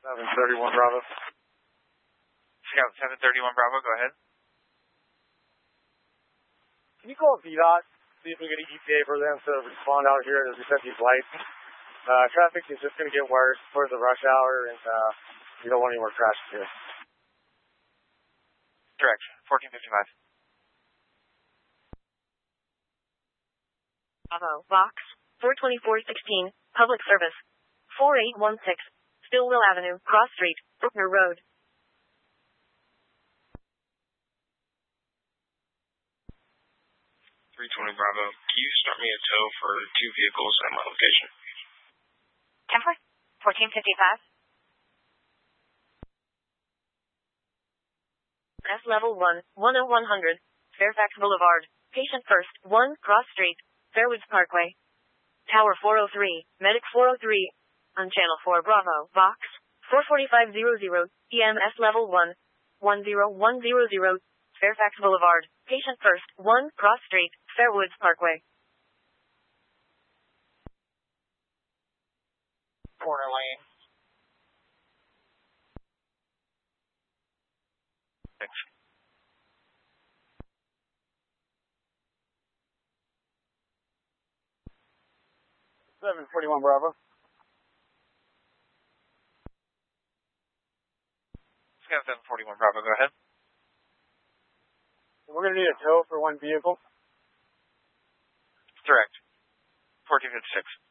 731 Bravo. Scout 731 Bravo, go ahead. Can you call VDOT, see if we get an ETA for them to respond out here as we set these lights? Traffic is just going to get worse towards the rush hour, and we don't want any more crashes here. Direct, 1455. Bravo, Box, 42416, Public Service, 4816, Stillwell Avenue, Cross Street, Bruckner Road. .320 Bravo, can you start me a tow for 2 vehicles at my location? 10-4, 1455. S Level 1, 10100, Fairfax Boulevard, Patient First, 1, Cross Street, Fairwoods Parkway. Tower 403, Medic 403, on Channel 4 Bravo, Box, 44500, EMS Level 1, 10100, Fairfax Boulevard, Patient First, 1, Cross Street, Fairwoods Parkway. Corner lane. Thanks. Seven 41 Bravo. Scout 741 Bravo, go ahead. We're going to need a tow for 1 vehicle. Direct, 1456.